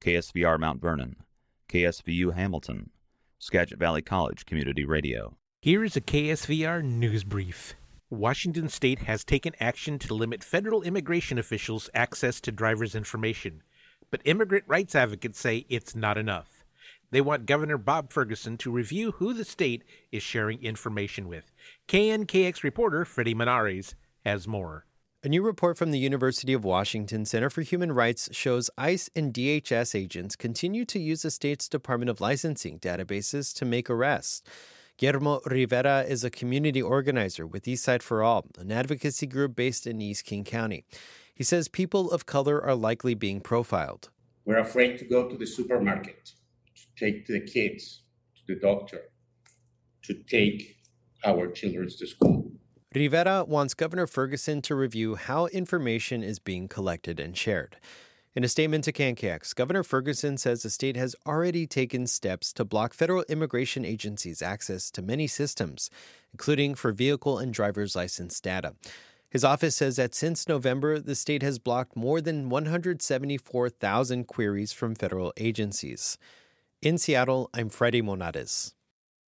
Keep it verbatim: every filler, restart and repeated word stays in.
K S V R Mount Vernon, K S V U Hamilton, Skagit Valley College Community Radio. Here is a K S V R news brief. Washington State has taken action to limit federal immigration officials' access to drivers' information, but immigrant rights advocates say it's not enough. They want Governor Bob Ferguson to review who the state is sharing information with. K N K X reporter Freddie Menares has more. A new report from the University of Washington Center for Human Rights shows ICE and D H S agents continue to use the state's Department of Licensing databases to make arrests. Guillermo Rivera is a community organizer with Eastside for All, an advocacy group based in East King County. He says people of color are likely being profiled. We're afraid to go to the supermarket, to take the kids to the doctor, to take our children to school. Rivera wants Governor Ferguson to review how information is being collected and shared. In a statement to K N K X, Governor Ferguson says the state has already taken steps to block federal immigration agencies' access to many systems, including for vehicle and driver's license data. His office says that since November, the state has blocked more than one hundred seventy-four thousand queries from federal agencies. In Seattle, I'm Freddie Menares.